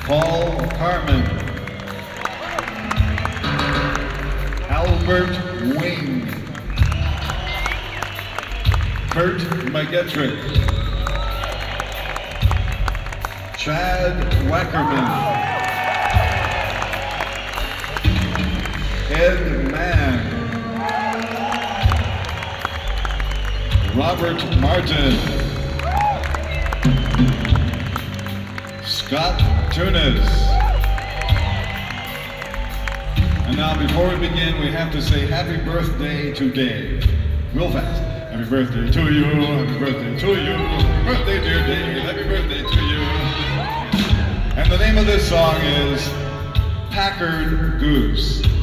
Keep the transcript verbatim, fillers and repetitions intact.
Paul Carmen, Albert Wing, Kurt McGettrick, Chad Wackerman, Ed Mann, Robert Martin, Scott Tunis. And now before we begin, we have to say happy birthday to Dave. Real fast. Happy birthday to you, happy birthday to you, happy birthday dear Dave, happy birthday to you. And the name of this song is Packard Goose.